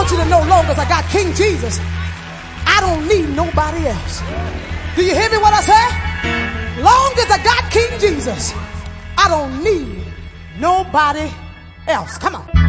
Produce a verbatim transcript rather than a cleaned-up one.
want you to know, long as I got King Jesus, I don't need nobody else. Do you hear me what I say? Long as I got King Jesus, I don't need nobody else. Come on.